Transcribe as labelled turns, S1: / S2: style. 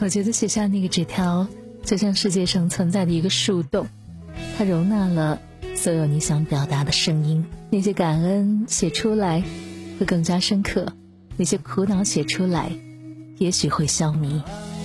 S1: 我觉得写下那个纸条就像世界上存在的一个树洞，它容纳了所有你想表达的声音。那些感恩写出来会更加深刻，那些苦恼写出来也许会消弭。